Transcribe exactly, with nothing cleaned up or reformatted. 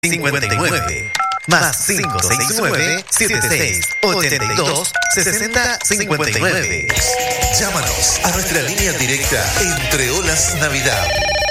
cincuenta y nueve más cinco seis nueve siete seis ochenta y dos sesenta cincuenta y nueve. Llámanos a nuestra línea directa Entre Olas Navidad